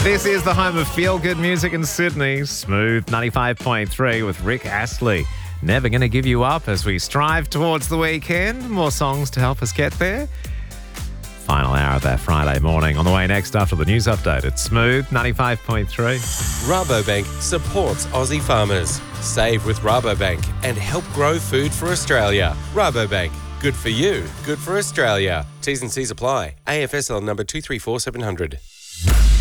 This is the home of feel-good music in Sydney. Smooth 95.3 with Rick Astley. Never going to give you up as we strive towards the weekend. More songs to help us get there. Final hour of that Friday morning. On the way next after the news update. It's Smooth 95.3. Rabobank supports Aussie farmers. Save with Rabobank and help grow food for Australia. Rabobank. Good for you. Good for Australia. T's and C's apply. AFSL number 234700.